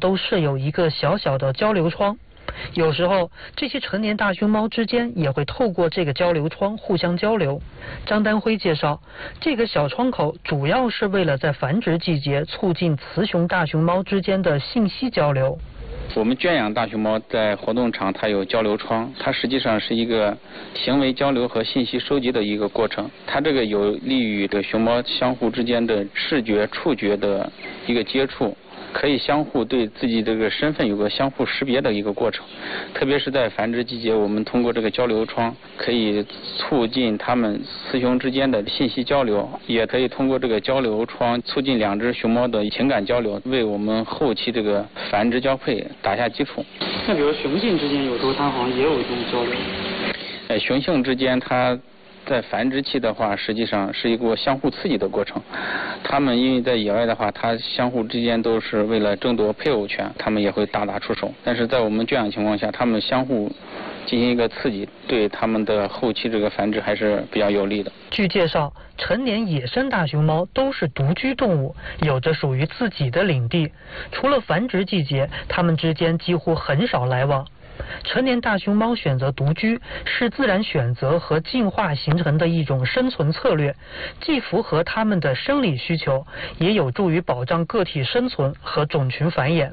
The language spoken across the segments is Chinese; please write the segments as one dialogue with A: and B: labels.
A: 都设有一个小小的交流窗。有时候，这些成年大熊猫之间也会透过这个交流窗互相交流。张丹辉介绍，这个小窗口主要是为了在繁殖季节促进雌雄大熊猫之间的信息交流。
B: 我们圈养大熊猫在活动场，它有交流窗，它实际上是一个行为交流和信息收集的一个过程。它这个有利于这熊猫相互之间的视觉、触觉的一个接触。可以相互对自己这个身份有个相互识别的一个过程，特别是在繁殖季节，我们通过这个交流窗可以促进它们雌雄之间的信息交流，也可以通过这个交流窗促进两只熊猫的情感交流，为我们后期这个繁殖交配打下基础。
C: 那比如雄性之间有时候它好像也有一种交流。
B: 雄性之间它在繁殖期的话，实际上是一个相互刺激的过程。它们因为在野外的话，它相互之间都是为了争夺配偶权，它们也会大打出手。但是在我们圈养情况下，它们相互进行一个刺激，对它们的后期这个繁殖还是比较有利的。
A: 据介绍，成年野生大熊猫都是独居动物，有着属于自己的领地。除了繁殖季节，它们之间几乎很少来往。成年大熊猫选择独居是自然选择和进化形成的一种生存策略，既符合它们的生理需求，也有助于保障个体生存和种群繁衍。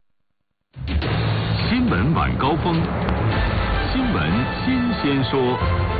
D: 新闻晚高峰，新闻新鲜说。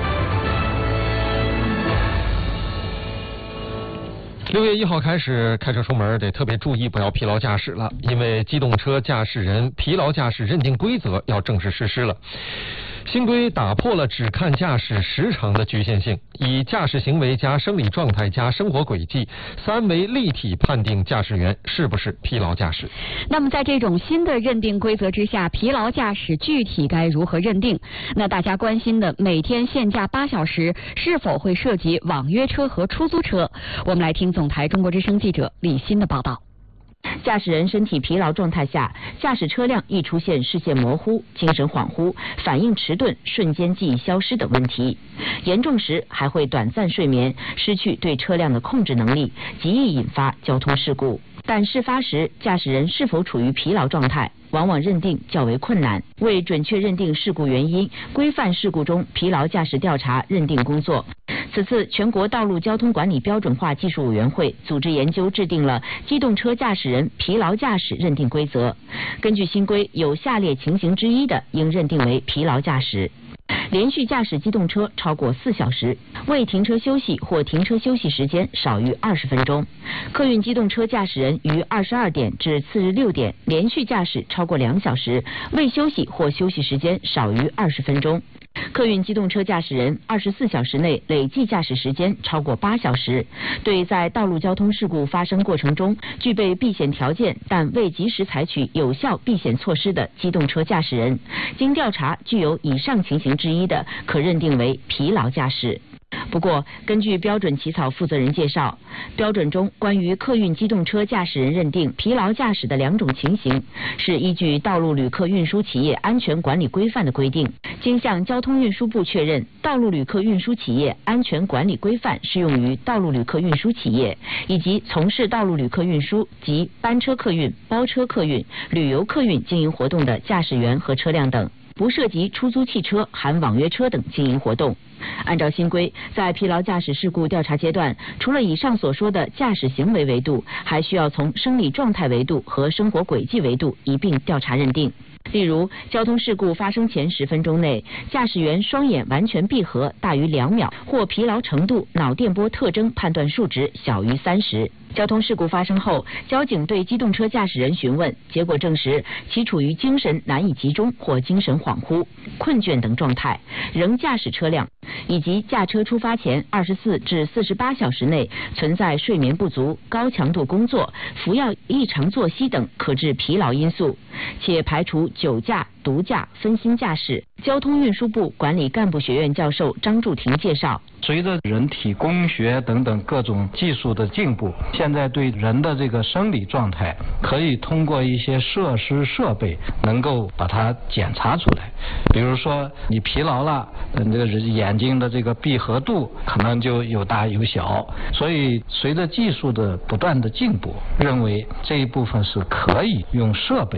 E: 6月1号开始，开车出门得特别注意，不要疲劳驾驶了，因为机动车驾驶人疲劳驾驶认定规则要正式实施了。新规打破了只看驾驶时长的局限性，以驾驶行为加生理状态加生活轨迹3维立体判定驾驶员是不是疲劳驾驶。
F: 那么在这种新的认定规则之下，疲劳驾驶具体该如何认定？那大家关心的每天限驾8小时是否会涉及网约车和出租车？我们来听总台中国之声记者李欣的报道。
G: 驾驶人身体疲劳状态下，驾驶车辆易出现视线模糊、精神恍惚、反应迟钝、瞬间记忆消失等问题，严重时还会短暂睡眠，失去对车辆的控制能力，极易引发交通事故。但事发时驾驶人是否处于疲劳状态，往往认定较为困难。为准确认定事故原因，规范事故中疲劳驾驶调查认定工作。此次全国道路交通管理标准化技术委员会组织研究制定了机动车驾驶人疲劳驾驶认定规则。根据新规，有下列情形之一的，应认定为疲劳驾驶：连续驾驶机动车超过4小时，未停车休息或停车休息时间少于20分钟；客运机动车驾驶人于22点至次日6点连续驾驶超过2小时，未休息或休息时间少于20分钟；客运机动车驾驶人24小时内累计驾驶时间超过8小时，对在道路交通事故发生过程中具备避险条件但未及时采取有效避险措施的机动车驾驶人，经调查具有以上情形之一的，可认定为疲劳驾驶。不过，根据标准起草负责人介绍，标准中关于客运机动车驾驶人认定疲劳驾驶的2种情形，是依据《道路旅客运输企业安全管理规范》的规定，经向交通运输部确认，《道路旅客运输企业安全管理规范》适用于道路旅客运输企业以及从事道路旅客运输及班车客运、包车客运、旅游客运经营活动的驾驶员和车辆等，不涉及出租汽车含网约车等经营活动。按照新规，在疲劳驾驶事故调查阶段，除了以上所说的驾驶行为维度，还需要从生理状态维度和生活轨迹维度一并调查认定。例如，交通事故发生前10分钟内，驾驶员双眼完全闭合大于2秒，或疲劳程度脑电波特征判断数值小于30。交通事故发生后，交警对机动车驾驶人询问，结果证实其处于精神难以集中或精神恍惚、困倦等状态，仍驾驶车辆，以及驾车出发前24至48小时内存在睡眠不足、高强度工作、服药异常作息等可致疲劳因素，且排除酒驾、毒驾、分心驾驶。交通运输部管理干部学院教授张柱廷介绍，
H: 随着人体工学等等各种技术的进步，现在对人的这个生理状态可以通过一些设施设备能够把它检查出来。比如说你疲劳了，这个眼睛的这个闭合度可能就有大有小，所以随着技术的不断的进步，认为这一部分是可以用设备